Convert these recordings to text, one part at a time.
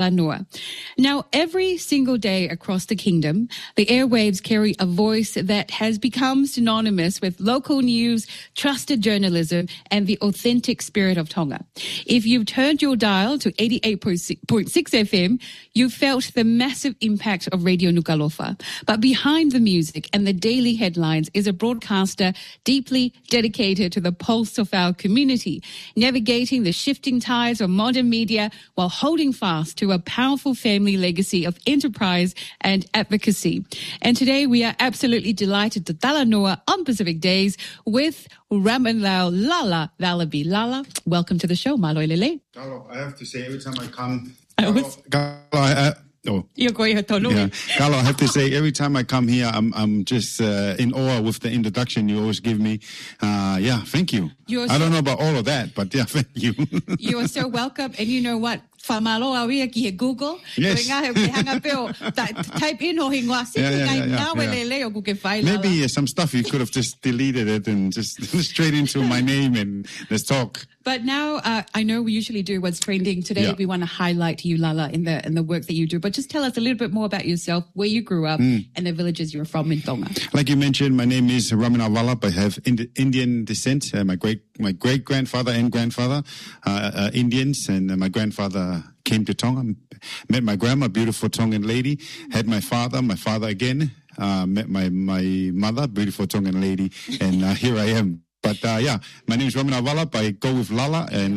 Talanoa. Now, every single day across the kingdom, the airwaves carry a voice that has become synonymous with local news, trusted journalism, and the authentic spirit of Tonga. If you've turned your dial to 88.6 FM, you've felt the massive impact of Radio Nuku'alofa. But behind the music and the daily headlines is a broadcaster deeply dedicated to the pulse of our community, navigating the shifting tides of modern media while holding fast to a powerful family legacy of enterprise and advocacy. And today we are absolutely delighted to Talanoa on Pacific Days with Ramanlau Lala Valabi. Lala, welcome to the show, Maloilele. Carlo, I have to say every time I come... Carlo, I have to say every time I come here, I'm just in awe with the introduction you always give me. Thank you. I don't know about all of that, but yeah, thank you. You are so welcome. And you know what? Google. Yes. Type in Maybe some stuff you could have just deleted it and just straight into my name and let's talk. But now I know we usually do what's trending. Today we want to highlight you, Lala, in the work that you do. But just tell us a little bit more about yourself, where you grew up, and the villages you're from in Tonga. Like you mentioned, my name is Ramanau Valabi. I have Indian descent. My great grandfather and grandfather Indians, and my grandfather came to Tonga. Met my grandma, beautiful Tongan lady. Had my father again. Met my mother, beautiful Tongan lady, and here I am. But my name is Ramanau Valabi. I go with Lala, and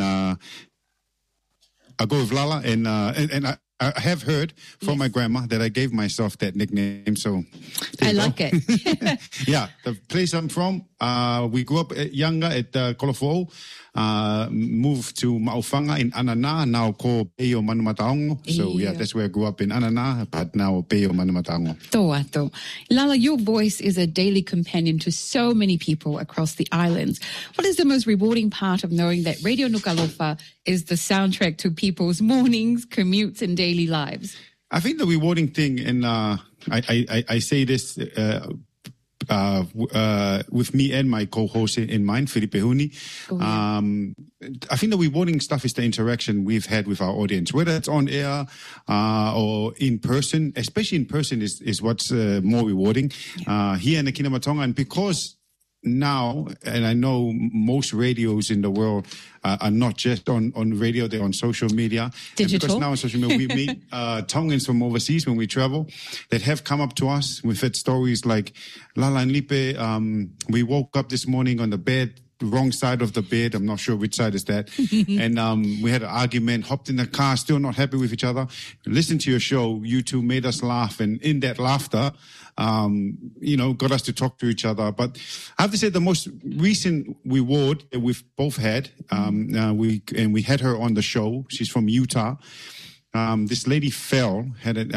I have heard from my grandma that I gave myself that nickname. So I like it. Yeah, the place I'm from, we grew up younger at Kolofo'o, moved to Maufanga in Anana, now called Peio Manumataongo. So that's where I grew up in Anana, but now Peio Manumataongo. Toato. Lala, your voice is a daily companion to so many people across the islands. What is the most rewarding part of knowing that Radio Nuku'alofa is the soundtrack to people's mornings, commutes, and daily lives? I think the rewarding thing, and I say this with me and my co-host in mind, Felipe Huni. I think the rewarding stuff is the interaction we've had with our audience, whether it's on air or in person. Especially in person is what's more rewarding here in the Kingdom of Tonga. And because now, and I know most radios in the world are not just on radio, they're on social media. Digital. And because now on social media, we meet Tongans from overseas when we travel that have come up to us. We've had stories like, Lala and Lipe, we woke up this morning on the bed, wrong side of the bed. I'm not sure which side is that. And we had an argument, hopped in the car, still not happy with each other. Listened to your show. You two made us laugh. And in that laughter, got us to talk to each other. But I have to say the most recent reward that we've both had, we had her on the show. She's from Utah. This lady fell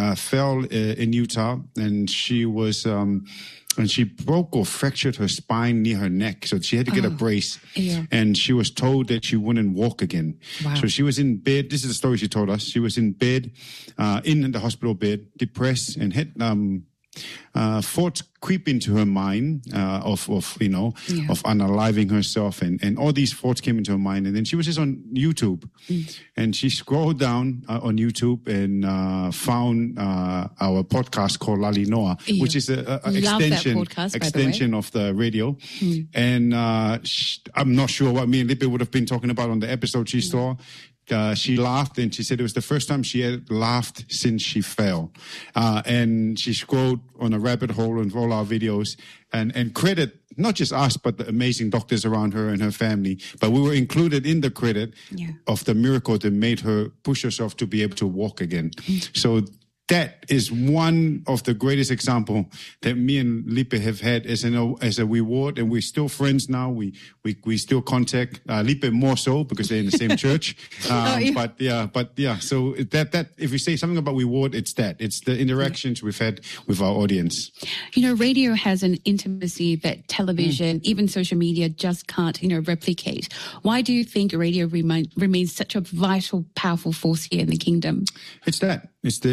in Utah, and she was, and she broke or fractured her spine near her neck. So she had to get a brace. Yeah. And she was told that she wouldn't walk again. Wow. So she was in bed. This is the story she told us. She was in bed, in the hospital bed, depressed, and had thoughts creep into her mind of unaliving herself, and all these thoughts came into her mind. And then she was just on YouTube, and she scrolled down on YouTube and found our podcast called Lalinoa, which is an extension of the radio. And I'm not sure what me and Lipe would have been talking about on the episode she saw. She laughed, and she said it was the first time she had laughed since she fell. And she scrolled on a rabbit hole of all our videos and credit not just us, but the amazing doctors around her and her family. But we were included in the credit of the miracle that made her push herself to be able to walk again. So that is one of the greatest example that me and Lipe have had as a reward, and we're still friends now. We still contact Lipe more so because they're in the same church. But yeah. So that if we say something about reward, it's the interactions we've had with our audience. Radio has an intimacy that television, even social media, just can't replicate. Why do you think radio remains such a vital, powerful force here in the kingdom? It's the immediate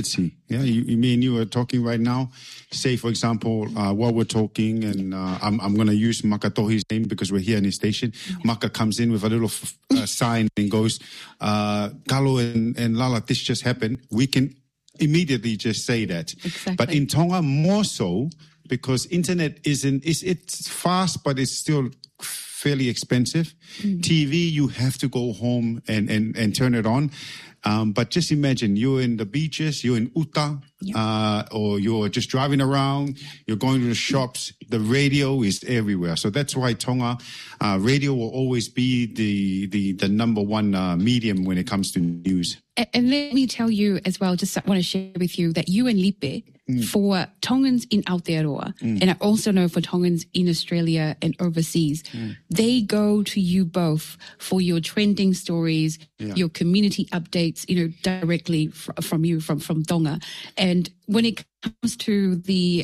frequency. Yeah, me and you are talking right now. Say, for example, while we're talking, and I'm going to use Makatohi's name because we're here in his station. Maka comes in with a little sign and goes, Kalo and Lala, this just happened. We can immediately just say that. Exactly. But in Tonga, more so, because internet it's fast, but it's still fairly expensive. TV, you have to go home and turn it on. But just imagine you're in the beaches, you're in Uta, or you're just driving around, you're going to the shops. The radio is everywhere. So that's why Tonga radio will always be the number one medium when it comes to news. And let me tell you as well, just want to share with you that you and Lipe, for Tongans in Aotearoa, and I also know for Tongans in Australia and overseas, they go to you both for your trending stories, your community updates, directly from you, from Tonga. And when it comes to the,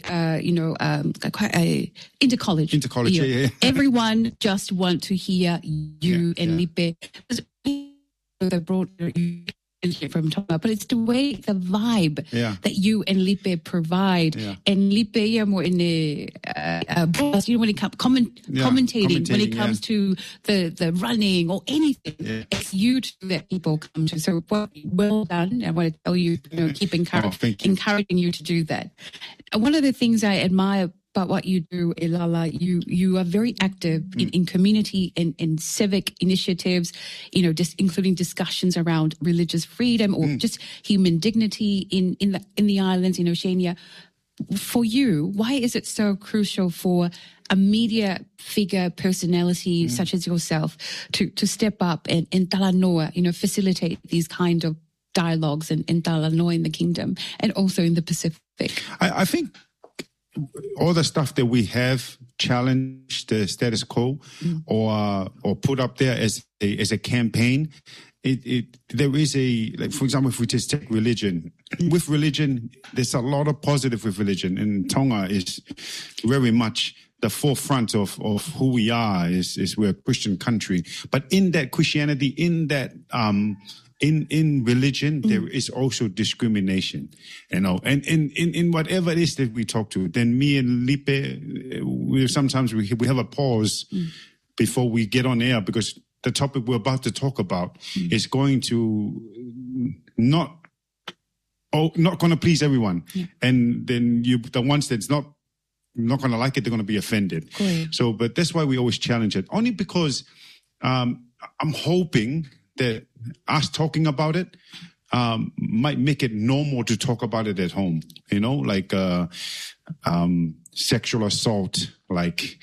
intercollege, everyone just want to hear you and Lipe. They brought you from Tonga, but it's the vibe that you and Lipe provide. And Lipe, more in the when it comes commentating when it comes to the running or anything, it's you two that people come to. So well done. I want to tell you, keep encouraging you to do that. One of the things I admire about what you do, Ilala, you are very active in community and civic initiatives, just including discussions around religious freedom or just human dignity in the islands, in Oceania. For you, why is it so crucial for a media figure, personality such as yourself to step up and talanoa, facilitate these kind of dialogues and talanoa in the kingdom and also in the Pacific? I think all the stuff that we have challenged the status quo or put up there as a campaign, there is for example, if we just take religion, with religion, there's a lot of positive with religion, and Tonga is very much the forefront of who we are. Is we're a Christian country, but in that Christianity, in that in religion, there is also discrimination, and in whatever it is that we talk to. Then me and Lipe, sometimes we have a pause before we get on air, because the topic we're about to talk about is going to not going to please everyone, and then the ones that's not going to like it, they're going to be offended. Cool. So, but that's why we always challenge it, only because I'm hoping that us talking about it might make it normal to talk about it at home, like sexual assault, like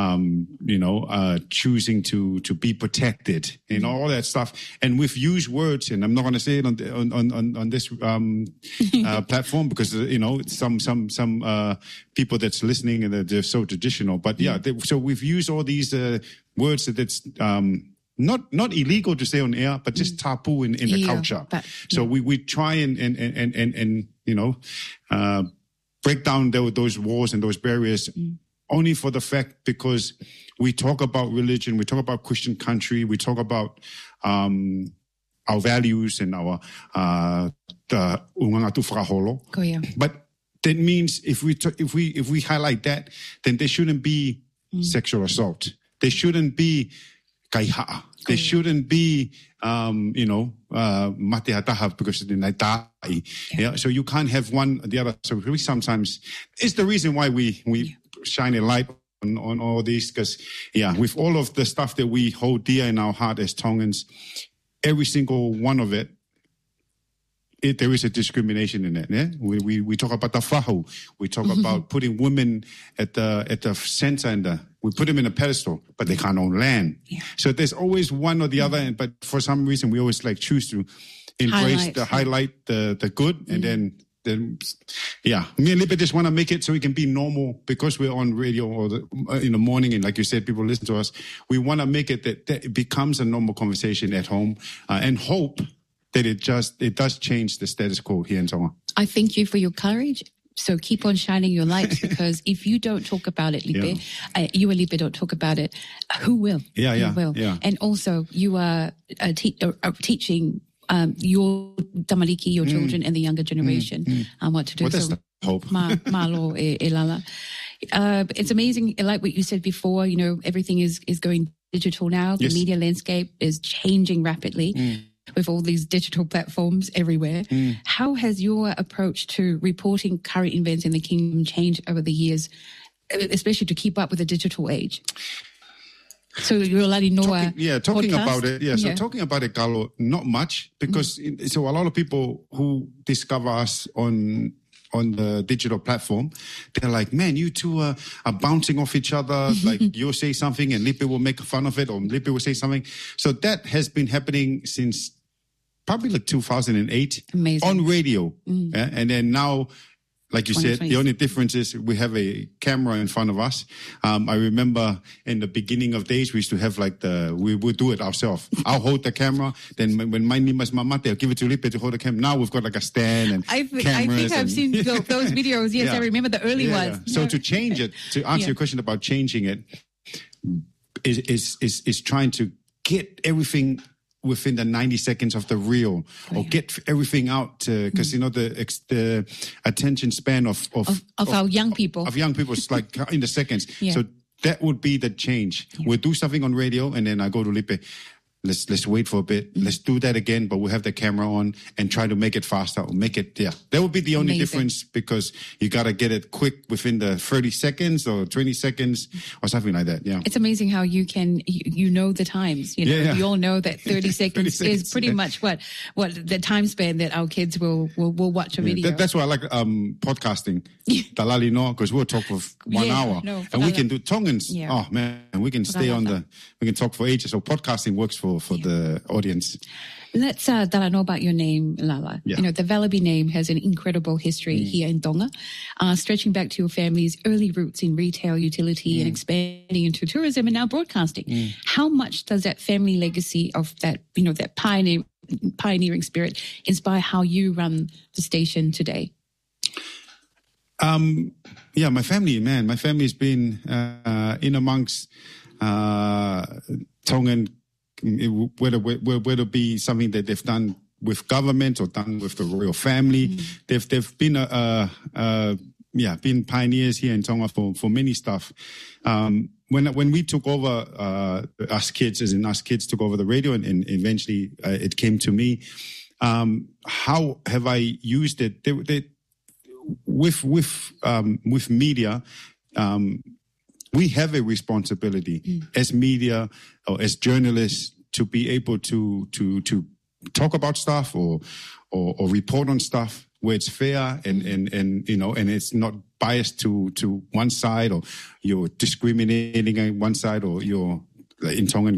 choosing to be protected, all that stuff. And we've used words, and I'm not going to say it on this platform, because some people that's listening, and they're so traditional. But so we've used all these words that's not illegal to say on air, but just taboo in the culture. So we try and break down those walls and those barriers, only for the fact because we talk about religion, we talk about Christian country, we talk about our values and our the ungangatu fraholo. But that means if we highlight that, then there shouldn't be sexual assault. There shouldn't be kaiha'a. There shouldn't be, matehataha, because they die. So you can't have one or the other. So we sometimes, it's the reason why we shine a light on all these, because, with all of the stuff that we hold dear in our heart as Tongans, every single one of it, there is a discrimination in it. We talk about the fahu. We talk about putting women at the center, and we put them in a pedestal, but they can't own land. So there's always one or the other. But for some reason, we always choose to embrace highlight the good, and then me and Lipe just want to make it so we can be normal, because we're on radio or in the morning, and like you said, people listen to us. We want to make it that it becomes a normal conversation at home, and hope that it does change the status quo here in Tonga. I thank you for your courage. So keep on shining your light, because if you don't talk about it, Lipe, you and Lipe don't talk about it, who will? Who will? And also, you are teaching your tamariki, your children, and the younger generation what to do. Well, that's the hope. Malo e lala. It's amazing. Like what you said before, everything is going digital now. The media landscape is changing rapidly with all these digital platforms everywhere. How has your approach to reporting current events in the kingdom changed over the years, especially to keep up with the digital age? So you're talking about it. So talking about it, Carlo, not much, because so a lot of people who discover us on the digital platform, they're like, man, you two are bouncing off each other. Like you'll say something and Lipe will make fun of it, or Lipe will say something. So that has been happening since probably like 2008. Amazing. On radio. And then now, like you said, the only difference is we have a camera in front of us. I remember in the beginning of days, we used to have we would do it ourselves. I'll hold the camera. Then when my name is Mama, they'll give it to Lipe to hold the camera. Now we've got like a stand and cameras. I think I've seen those videos. Yes, I remember the early ones. Yeah. So to change it, to answer your question about changing it, is trying to get everything within the 90 seconds of the reel, or get everything out, because the attention span of our young people is like in the seconds. So that would be the change. We'll do something on radio, and then I go to Lipe. Let's wait for a bit. Let's do that again, but we'll have the camera on and try to make it faster, or make it, That would be the only difference, because you got to get it quick within the 30 seconds or 20 seconds or something like that. Yeah. It's amazing how you can, the times, we all know that 30 seconds is pretty much what the time span that our kids will watch a video. That's why I like podcasting. Talali no, because we'll talk for 1 hour, and we can do Tongans. Oh man, we can stay we can talk for ages. So podcasting works for the audience. Let's know about your name, Lala. The Valabi name has an incredible history here in Tonga, stretching back to your family's early roots in retail, utility, and expanding into tourism and now broadcasting. How much does that family legacy of that, that pioneering spirit inspire how you run the station today? My family's been in amongst Tongan, whether it be something that they've done with government or done with the royal family. They've been been pioneers here in Tonga for many stuff. When we took over, us kids took over the radio, and eventually it came to me. How have I used it? With media, we have a responsibility as media or as journalists to be able to talk about stuff or report on stuff where it's fair and it's not biased to one side, or you're discriminating on one side, or you're in Tongan,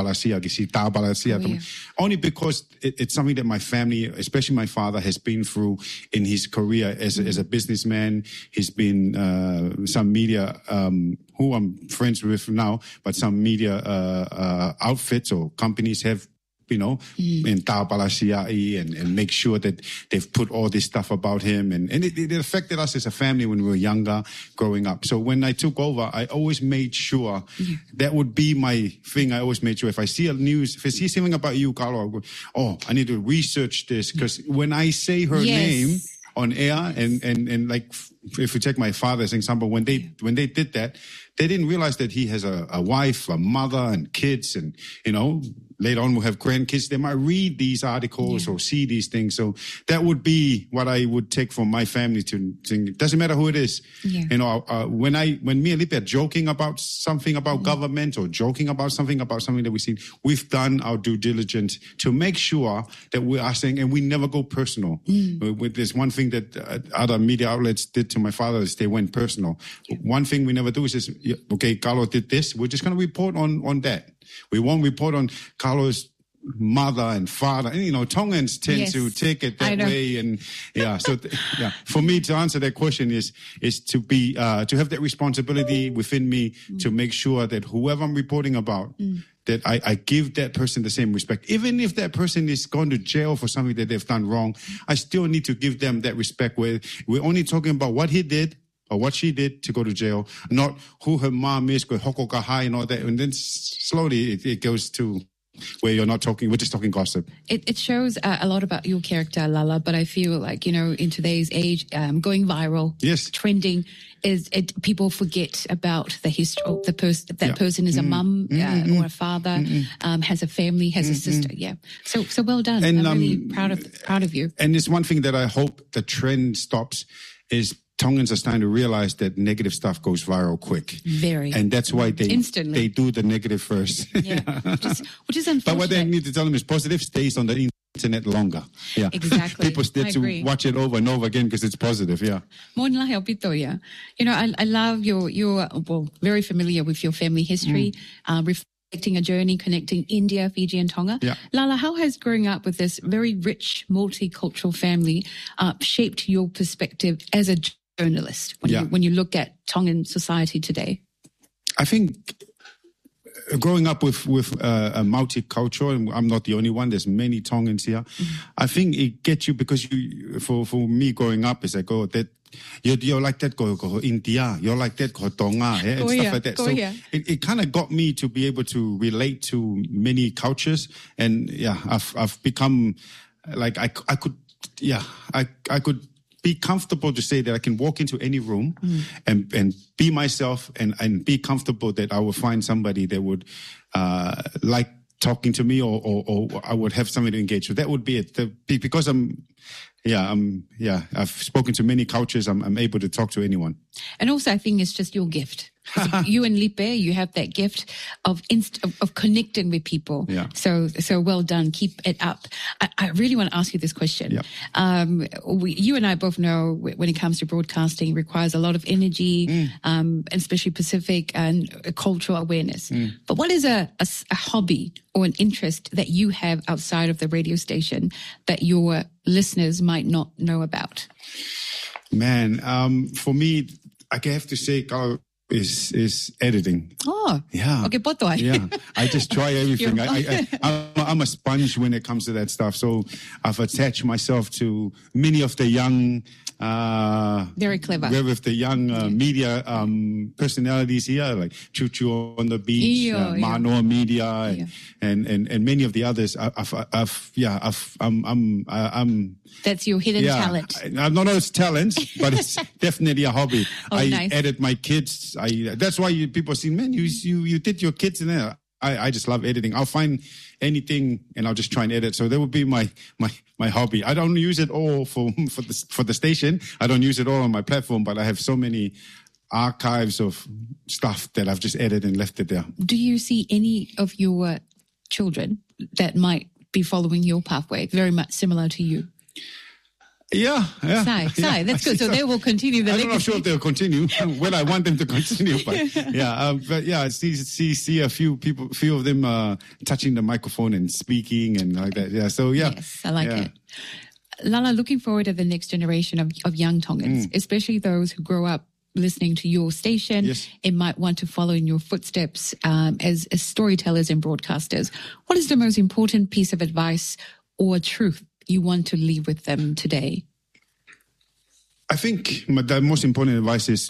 only because it's something that my family, especially my father, has been through in his career as a businessman. He's been some media, who I'm friends with now, but some media outfits or companies have, in Ta'apalasia'i and make sure that they've put all this stuff about him. And it affected us as a family when we were younger, growing up. So when I took over, I always made sure that would be my thing. I always made sure if I see if I see something about you, Carlo, I'll go, I need to research this. Because when I say her name on air, and like, if you take my father as an example, when they did that, they didn't realize that he has a wife, a mother, and kids, and later on we'll have grandkids. They might read these articles or see these things. So that would be what I would take from my family to think. It doesn't matter who it is. When me and Lipe are joking about something about government, or joking about something that we've seen, we've done our due diligence to make sure that we are saying, and we never go personal. There's one thing that other media outlets did to my father, is they went personal. One thing we never do is okay, Carlo did this. We're just going to report on that. We won't report on Carlo's mother and father. And, Tongans tend to take it that way. And for me to answer that question is to be, to have that responsibility within me to make sure that whoever I'm reporting about, that I give that person the same respect. Even if that person is going to jail for something that they've done wrong, I still need to give them that respect, where we're only talking about what he did or what she did to go to jail, not who her mom is, hoko kahai and all that. And then slowly it goes to where you're not talking, we're just talking gossip. It shows a lot about your character, Lala, but I feel like, in today's age, going viral, Yes. trending, people forget about the history of the person. That person is a mum or a father, has a family, has a sister. Yeah. So well done. And, I'm really proud of you. And it's one thing that I hope the trend stops is Tongans are starting to realize that negative stuff goes viral quick. Very. And that's why Instantly. they do the negative first. Yeah. Which is unfortunate. But what they need to tell them is positive stays on the internet longer. Yeah. Exactly. People still to watch it over and over again because it's positive. Yeah. I love you're very familiar with your family history, reflecting a journey connecting India, Fiji and Tonga. Yeah. Lala, how has growing up with this very rich multicultural family shaped your perspective as a journalist when you look at Tongan society today? I think growing up with a multicultural, and I'm not the only one, there's many Tongans here. I think it gets you because for me growing up, is like, that you're like that, go India, you're like that, go Tonga, and stuff like that. So it kind of got me to be able to relate to many cultures, and I've become like I could be comfortable to say that I can walk into any room and be myself and be comfortable that I will find somebody that would like talking to me or I would have something to engage with. That would be it. Because I've spoken to many cultures. I'm able to talk to anyone. And also, I think it's just your gift. You and Lipe, you have that gift of connecting with people. Yeah. So well done. Keep it up. I really want to ask you this question. Yeah. You and I both know when it comes to broadcasting, it requires a lot of energy, and especially Pacific and cultural awareness. But what is a hobby or an interest that you have outside of the radio station that your listeners might not know about? Man, for me, I have to say, Carl, is editing. Oh, yeah. Okay, potoy. Yeah, I just try everything. I'm a sponge when it comes to that stuff. So I've attached myself to many of the young, very clever, with the young media personalities here, like Chuchu on the Beach, Mano Media, and many of the others. I'm. That's your hidden talent. I don't know it's talent, but it's definitely a hobby. Nice. Edit my kids. That's why people see, man, you did your kids in there. I just love editing. I'll find anything and I'll just try and edit. So that would be my hobby. I don't use it all for the station. I don't use it all on my platform, but I have so many archives of stuff that I've just edited and left it there. Do you see any of your children that might be following your pathway, very much similar to you? Yeah. Sai, that's good. So they will continue the legacy. I'm not sure if they'll continue. Well, I want them to continue, but I see a few of them touching the microphone and speaking and like that. Yeah, so yes, I like it. Lala, looking forward to the next generation of young Tongans, especially those who grow up listening to your station and might want to follow in your footsteps as storytellers and broadcasters. What is the most important piece of advice or truth you want to leave with them today? I think the most important advice is,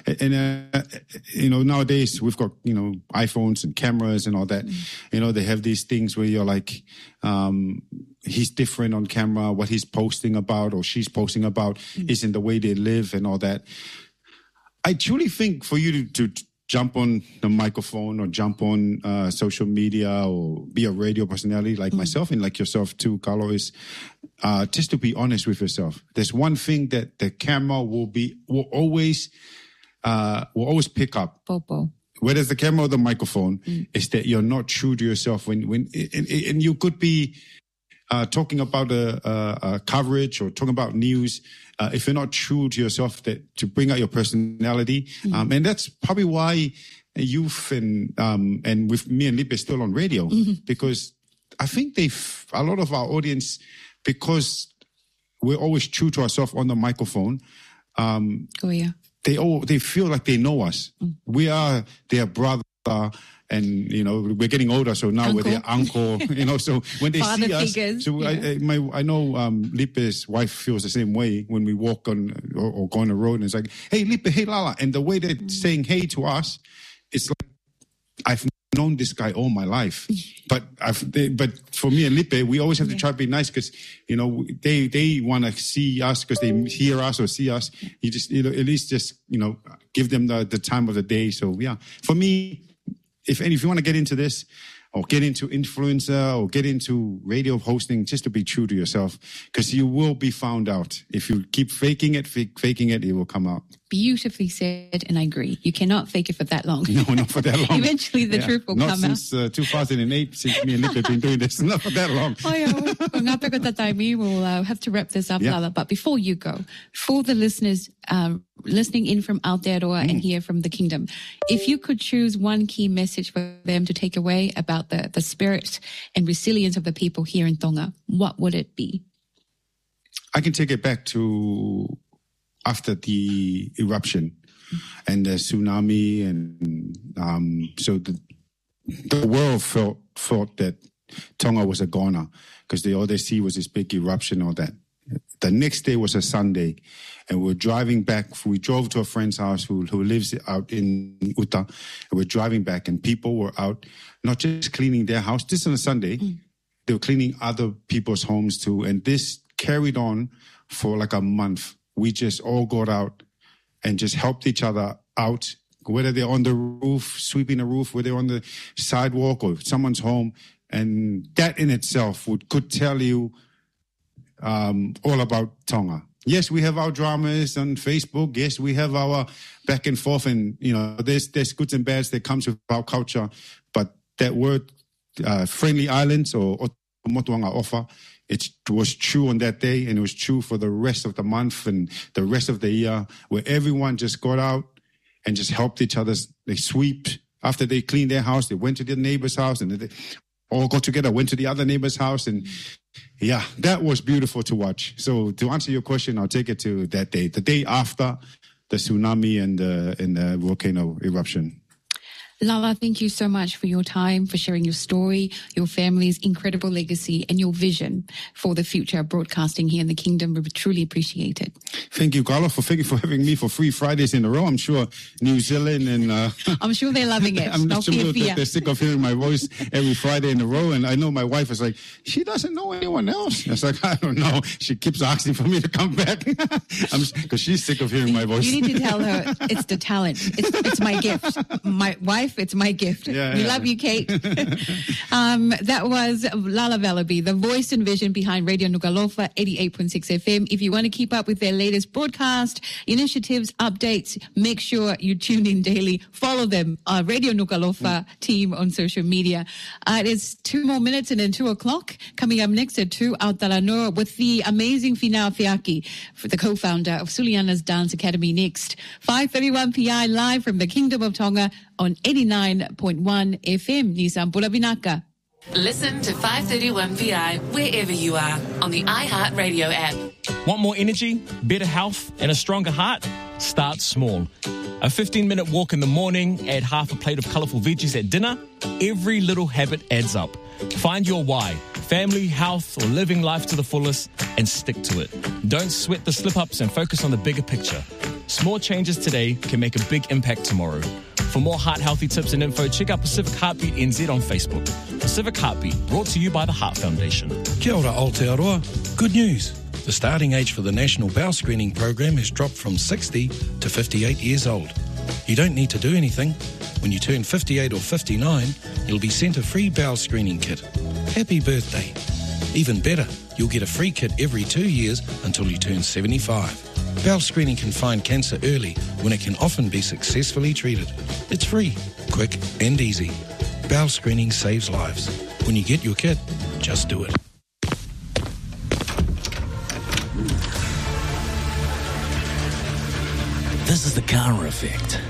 nowadays we've got, iPhones and cameras and all that. They have these things where you're like, he's different on camera. What he's posting about or she's posting about isn't the way they live and all that. I truly think for you to jump on the microphone or jump on social media or be a radio personality like myself and like yourself too, Carlo, is just to be honest with yourself. There's one thing that the camera will always pick up. Popo. Whether it's the camera or the microphone, is that you're not true to yourself when you could be talking about a coverage or talking about news, if you're not true to yourself, to bring out your personality. And that's probably why youth and with me and Lipe still on radio, because I think a lot of our audience, because we're always true to ourselves on the microphone, they feel like they know us. We are their brother. And, we're getting older, so now we're their uncle, so when they Father see us, figures. so I know Lipe's wife feels the same way when we walk on or go on the road and it's like, hey, Lipe, hey, Lala. And the way they're saying hey to us, it's like, I've known this guy all my life. But for me and Lipe, we always have to try to be nice because, they want to see us because they hear us or see us. You just, at least just, give them the time of the day. So, yeah, for me, if you want to get into this, or get into influencer, or get into radio hosting, just to be true to yourself, because you will be found out. If you keep faking it, it will come out. Beautifully said, and I agree. You cannot fake it for that long. No, not for that long. Eventually, the truth will come out. Not since 2008, since me and Lipe have been doing this. Not for that long. We'll have to wrap this up, Lala. But before you go, for the listeners listening in from Aotearoa and here from the Kingdom, if you could choose one key message for them to take away about the spirit and resilience of the people here in Tonga, what would it be? I can take it back to after the eruption and the tsunami, and so the world thought that Tonga was a goner because all they see was this big eruption, all that. The next day was a Sunday, and we're driving back. We drove to a friend's house who lives out in Uta, and we're driving back, and people were out, not just cleaning their house. This is on a Sunday. They were cleaning other people's homes too, and this carried on for like a month. We just all got out and just helped each other out, whether they're on the roof, sweeping the roof, whether they're on the sidewalk or someone's home. And that in itself could tell you all about Tonga. Yes, we have our dramas on Facebook. Yes, we have our back and forth. And, there's goods and bads that comes with our culture. But that word, friendly islands or Motuanga Ofa, it was true on that day, and it was true for the rest of the month and the rest of the year, where everyone just got out and just helped each other. They swept. After they cleaned their house, they went to their neighbor's house, and they all got together, went to the other neighbor's house. And yeah, that was beautiful to watch. So to answer your question, I'll take it to that day, the day after the tsunami and the volcano eruption. Lala, thank you so much for your time, for sharing your story, your family's incredible legacy, and your vision for the future of broadcasting here in the Kingdom. We truly appreciate it. Thank you, Carla, for having me for 3 Fridays in a row. I'm sure New Zealand and... I'm sure they're loving it. I'm sure they're sick of hearing my voice every Friday in a row. And I know my wife is like, she doesn't know anyone else. I was like, I don't know. She keeps asking for me to come back because she's sick of hearing my voice. You need to tell her it's the talent. It's my gift. My wife, it's my gift. We love you, Kate. That was Lala Velaby, the voice and vision behind Radio Nukalofa 88.6 FM. If you want to keep up with their latest broadcast, initiatives, updates, make sure you tune in daily. Follow them, Radio Nukalofa team on social media. It is 2 more minutes and then 2 o'clock. Coming up next at 2, Aotearoa with the amazing Finau Fiaki, the co-founder of Suliana's Dance Academy next. 5:31 PI live from the Kingdom of Tonga on 89.1 FM, Nissan Purawinaka. Listen to 531 PI wherever you are on the iHeartRadio app. Want more energy, better health, and a stronger heart? Start small. A 15-minute walk in the morning, add half a plate of colourful veggies at dinner. Every little habit adds up. Find your why, family, health, or living life to the fullest, and stick to it. Don't sweat the slip-ups and focus on the bigger picture. Small changes today can make a big impact tomorrow. For more heart-healthy tips and info, check out Pacific Heartbeat NZ on Facebook. Pacific Heartbeat, brought to you by the Heart Foundation. Kia ora Aotearoa. Good news. The starting age for the National Bowel Screening Program has dropped from 60 to 58 years old. You don't need to do anything. When you turn 58 or 59, you'll be sent a free bowel screening kit. Happy birthday. Even better, you'll get a free kit every 2 years until you turn 75. Bowel screening can find cancer early when it can often be successfully treated. It's free, quick and easy. Bowel screening saves lives. When you get your kit, just do it. This is the Kara effect.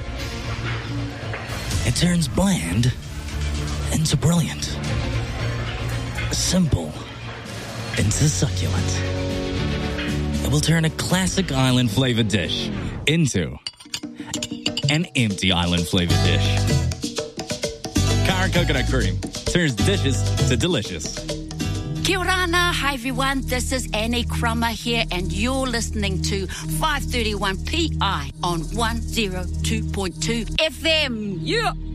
It turns bland into brilliant. Simple into succulent. It will turn a classic island flavor dish into an empty island flavor dish. Kara coconut cream turns dishes to delicious. Kia orana, hi everyone, this is Annie Crummer here and you're listening to 531 PI on 102.2 FM. Yeah!